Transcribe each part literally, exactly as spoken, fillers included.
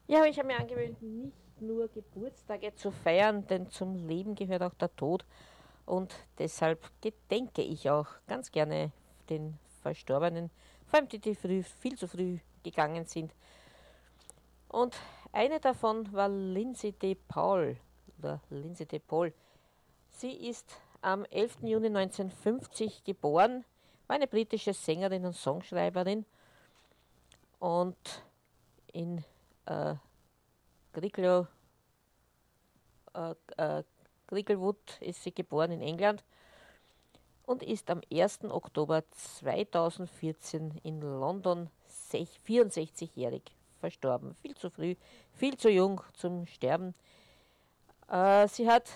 Ja, ich habe mir angewöhnt, nicht nur Geburtstage zu feiern, denn zum Leben gehört auch der Tod. Und deshalb gedenke ich auch ganz gerne den Verstorbenen, vor allem die, die früh, viel zu früh gegangen sind. Und eine davon war Lindsay de Paul, oder Lindsay de Paul. Sie ist am elften Juni neunzehnhundertfünfzig geboren, war eine britische Sängerin und Songschreiberin und in äh, Griglow, äh, äh, Cricklewood ist sie geboren in England und ist am ersten Oktober zweitausendvierzehn in London vierundsechzig-jährig verstorben. Viel zu früh, viel zu jung zum Sterben. Äh, sie hat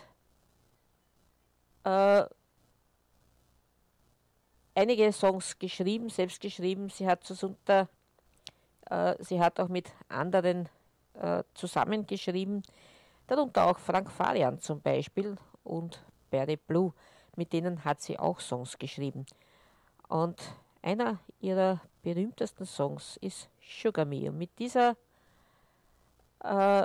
äh, einige Songs geschrieben, selbst geschrieben. Sie hat, unter, äh, sie hat auch mit anderen äh, zusammengeschrieben, darunter auch Frank Farian zum Beispiel und Barry Blue. Mit denen hat sie auch Songs geschrieben. Und einer ihrer berühmtesten Songs ist Sugar Me. Und mit dieser, äh,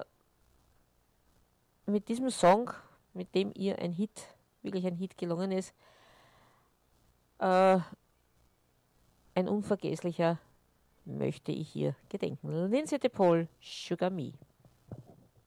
mit diesem Song, mit dem ihr ein Hit, wirklich ein Hit gelungen ist, äh, ein unvergesslicher, möchte ich hier gedenken. Lindsay de Paul, Sugar Me.